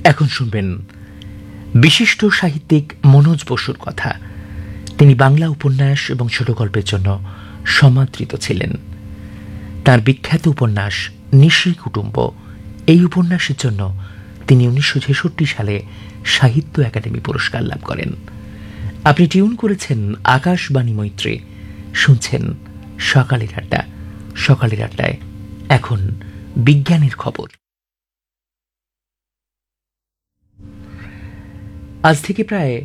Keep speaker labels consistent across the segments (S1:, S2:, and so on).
S1: এখন শুনবেন বিশিষ্ট সাহিত্যিক মনোজ বসুর কথা। তিনি বাংলা উপন্যাস এবং ছোট গল্পের জন্য সমাদৃত ছিলেন। তার বিখ্যাত উপন্যাস নিশি কুটুম্ব, এই উপন্যাসের জন্য তিনি 1966 সালে সাহিত্য একাডেমি পুরস্কার লাভ করেন। আপনি টিউন করেছেন আকাশবাণী মৈত্রী, শুনছেন সকালের আড্ডা। সকালের আড্ডায় এখন বিজ্ঞানের খবর। আজ থেকে প্রায়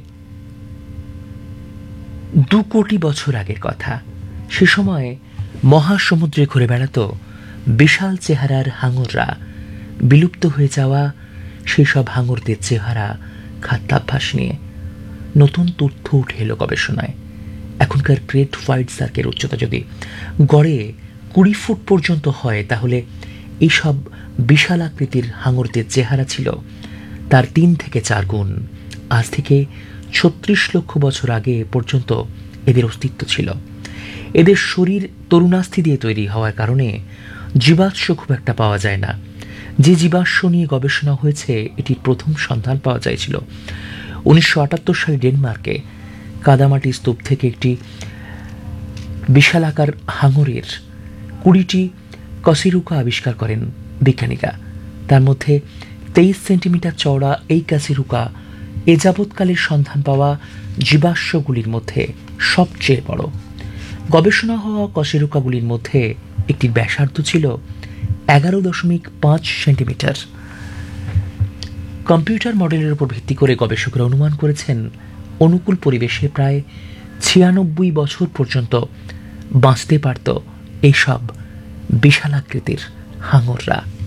S1: 2 কোটি বছর আগের কথা। সে সময় মহাসমুদ্রে ঘুরে বেড়াত বিশাল চেহারার হাঙররা। বিলুপ্ত হয়ে যাওয়া সেসব হাঙরদের চেহারা, খাদ্যাভ্যাস নিয়ে নতুন তথ্য উঠে এলো গবেষণায়। এখনকার গ্রেট হোয়াইট শার্কের উচ্চতা যদি গড়ে 20 ফুট পর্যন্ত হয়, তাহলে এইসব বিশাল আকৃতির হাঙরদের চেহারা ছিল তার 3 থেকে 4 গুণ। আজ থেকে 36 লক্ষ বছর আগে পর্যন্ত এদের অস্তিত্ব ছিল। এদের শরীর তরুণাস্থি দিয়ে তৈরি হওয়ার কারণে জীবাশ্ম খুব একটা পাওয়া যায় না। যে জীবাশ্ম নিয়ে গবেষণা হয়েছে, এটির প্রথম সন্ধান পাওয়া যায়ছিল 1978 সালে ডেনমার্কে। কাদামাটি স্তূপ থেকে একটি বিশালাকার হাঙরের 20টি কশেরুকা আবিষ্কার করেন বিজ্ঞানীরা। তার মধ্যে 23 সেন্টিমিটার চওড়া এই কশেরুকা এ যাবৎকালের সন্ধান পাওয়া জীবাশ্মগুলির মধ্যে সবচেয়ে বড়। গবেষণা হওয়া কশেরুকাগুলির মধ্যে একটির ব্যাসার্ধ ছিল 11.5 সেন্টিমিটার। কম্পিউটার মডেলের উপর ভিত্তি করে গবেষকরা অনুমান করেছেন অনুকূল পরিবেশে প্রায় 96 বছর পর্যন্ত বাঁচতে পারত এইসব বিশালাকৃতির হাঙররা।